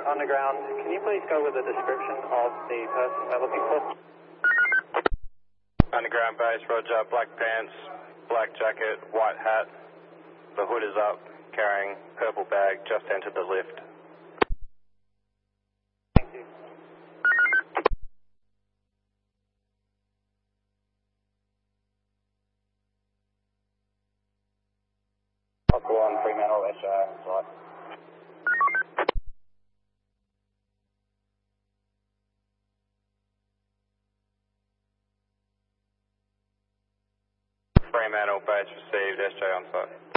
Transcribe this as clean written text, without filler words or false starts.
Underground, can you please go with a description of the person we're looking for? Underground base, roger. Black pants, black jacket, white hat. The hood is up, carrying purple bag, just entered the lift. Thank you. Oscar 1, Fremantle, SR, flight. Fremantle base received, SJ on site.